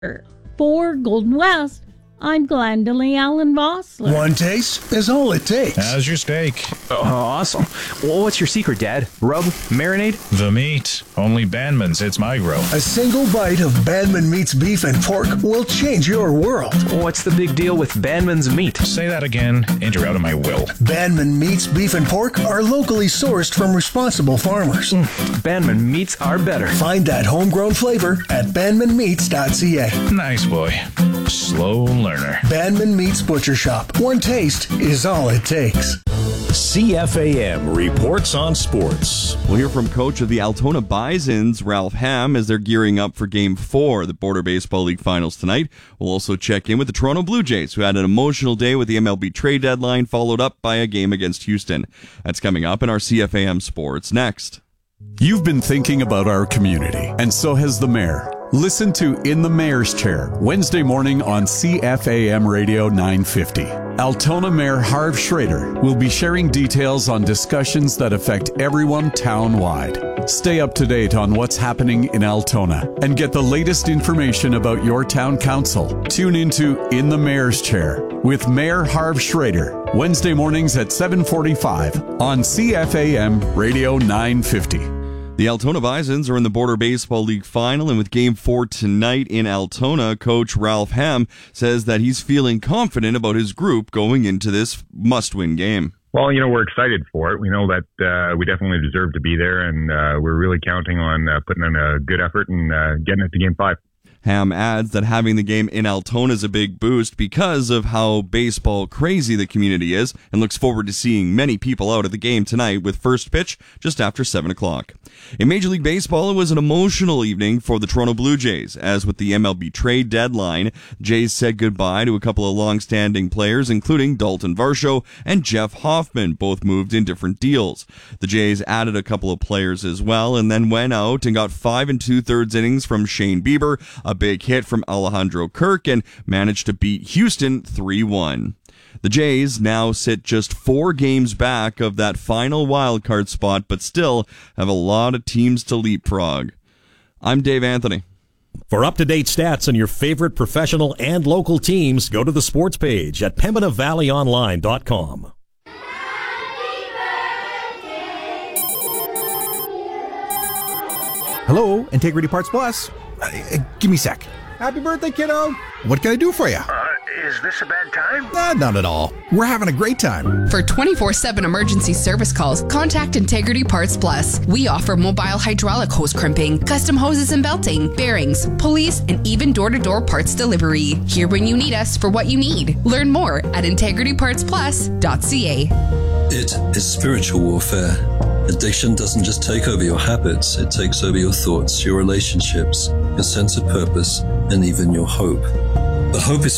For Golden West, I'm Glendalee Allen Vossler. One taste is all it takes. How's your steak? Oh, awesome. Well, what's your secret, Dad? Rub? Marinade? The meat. Only Bandman's hits my grill. A single bite of Bandman Meat's beef and pork will change your world. What's the big deal with Bandman's meat? Say that again, and you're out of my will. Bandman Meat's beef and pork are locally sourced from responsible farmers. Bandman meats are better. Find that homegrown flavor at bandmanmeats.ca. Nice boy. Slow learner. Bandman Meats Butcher Shop. One taste is all it takes. CFAM reports on sports. We'll hear from coach of the Altona Bisons, Ralph Ham, as they're gearing up for Game 4 of the Border Baseball League Finals tonight. We'll also check in with the Toronto Blue Jays, who had an emotional day with the MLB trade deadline, followed up by a game against Houston. That's coming up in our CFAM Sports next. You've been thinking about our community, and so has the mayor. Listen to In the Mayor's Chair, Wednesday morning on CFAM Radio 950. Altona Mayor Harv Schrader will be sharing details on discussions that affect everyone town-wide. Stay up to date on what's happening in Altona and get the latest information about your town council. Tune into In the Mayor's Chair with Mayor Harv Schrader, Wednesday mornings at 7:45 on CFAM Radio 950. The Altona Bisons are in the Border Baseball League Final, and with Game 4 tonight in Altona, Coach Ralph Ham says that he's feeling confident about his group going into this must-win game. Well, we're excited for it. We know that we definitely deserve to be there, and we're really counting on putting in a good effort and getting it to Game 5. Ham adds that having the game in Altona is a big boost because of how baseball crazy the community is, and looks forward to seeing many people out at the game tonight with first pitch just after 7 o'clock. In Major League Baseball, it was an emotional evening for the Toronto Blue Jays, as with the MLB trade deadline, Jays said goodbye to a couple of long-standing players, including Dalton Varsho and Jeff Hoffman, both moved in different deals. The Jays added a couple of players as well, and then went out and got 5 2/3 innings from Shane Bieber, a big hit from Alejandro Kirk, and managed to beat Houston 3-1. The Jays now sit just 4 games back of that final wildcard spot, but still have a lot of teams to leapfrog. I'm Dave Anthony. For up-to-date stats on your favorite professional and local teams, go to the sports page at PembinaValleyOnline.com. Hello, Integrity Parts Plus. Give me a sec. Happy birthday, kiddo. What can I do for you? Is this a bad time? Not at all. We're having a great time. For 24/7 emergency service calls, contact Integrity Parts Plus. We offer mobile hydraulic hose crimping, custom hoses and belting, bearings, pulleys, and even door-to-door parts delivery. Here when you need us for what you need. Learn more at integritypartsplus.ca. It is spiritual warfare. Addiction doesn't just take over your habits, it takes over your thoughts, your relationships, your sense of purpose, and even your hope. But hope is